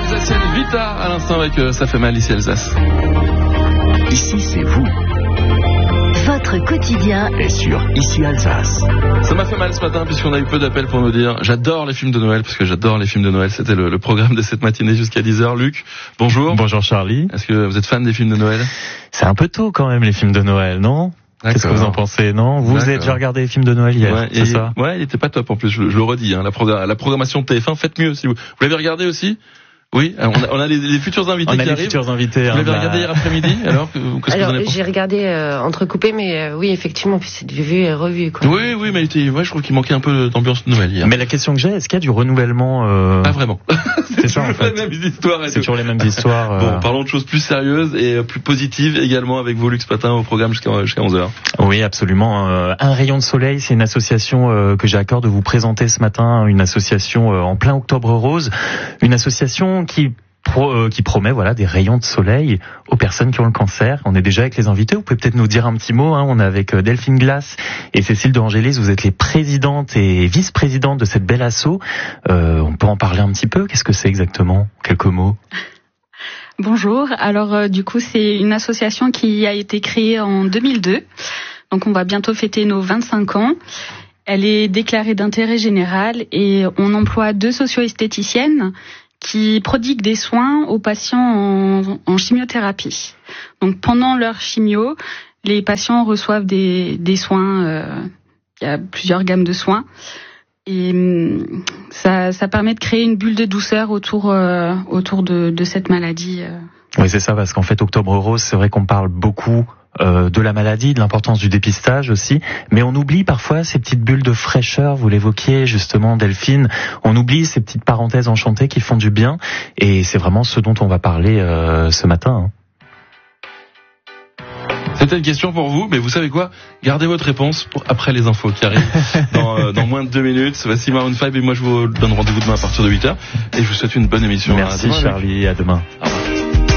Alsacienne Vita à l'instant avec Ça fait mal ici Alsace. Ici c'est vous. Votre quotidien est sur Ici Alsace. Ça m'a fait mal ce matin puisqu'on a eu peu d'appels pour nous dire j'adore les films de Noël, parce que j'adore les films de Noël. C'était le programme de cette matinée jusqu'à 10h. Luc, bonjour. Bonjour Charlie. Est-ce que vous êtes fan des films de Noël? C'est un peu tôt quand même les films de Noël, non? Qu'est-ce que vous en pensez, non? Vous avez déjà regardé les films de Noël hier, c'est ça? Ouais, il était pas top en plus, je le redis, hein, la programmation de TF1, faites mieux si vous l'avez regardé aussi? Oui, on a les futurs invités qui arrivent. On a les futurs invités. Vous l'avez regardé hier après-midi, alors qu'est-ce que vous en avez pensé? J'ai regardé entrecoupé, mais oui, effectivement, c'est vu et revu, quoi. Oui, mais je trouve qu'il manquait un peu d'ambiance de Noël hier. Mais la question que j'ai, est-ce qu'il y a du renouvellement Pas vraiment. C'est ça en fait. C'est toujours les mêmes histoires. Bon, parlons de choses plus sérieuses et plus positives également avec vous, Luc, ce matin au programme jusqu'à 11h. Oui, absolument. Un rayon de soleil, c'est une association que j'ai à cœur de vous présenter ce matin, une association en plein octobre rose, une association qui promet des rayons de soleil aux personnes qui ont le cancer. On est déjà avec les invités, vous pouvez peut-être nous dire un petit mot, hein. On est avec Delphine Glass et Cécile de Angélis, vous êtes les présidentes et vice-présidentes de cette belle asso. On peut en parler un petit peu, qu'est-ce que c'est exactement? Quelques mots. Bonjour, alors du coup c'est une association qui a été créée en 2002, donc on va bientôt fêter nos 25 ans. Elle est déclarée d'intérêt général et on emploie 2 socio-esthéticiennes qui prodiguent des soins aux patients en chimiothérapie. Donc pendant leur chimio, les patients reçoivent des soins, il y a plusieurs gammes de soins, et ça permet de créer une bulle de douceur autour de cette maladie. Oui, c'est ça, parce qu'en fait, Octobre Rose, c'est vrai qu'on parle beaucoup de la maladie, de l'importance du dépistage aussi, mais on oublie parfois ces petites bulles de fraîcheur, vous l'évoquiez justement Delphine, on oublie ces petites parenthèses enchantées qui font du bien, et c'est vraiment ce dont on va parler ce matin. Hein. C'était une question pour vous, mais vous savez quoi? Gardez votre réponse pour après les infos qui arrivent dans moins de 2 minutes. Voici Maroon 5 et moi je vous donne rendez-vous demain à partir de 8h, et je vous souhaite une bonne émission. Merci Charlie, à demain.